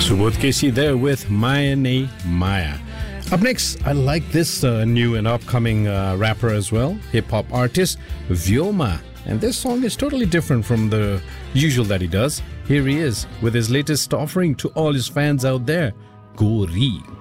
Subodh Casey there with Maya Ne Maya. Up next, I like this new and upcoming rapper as well, hip-hop artist Vyoma. And this song is totally different from the usual that he does. Here he is with his latest offering to all his fans out there, Gori.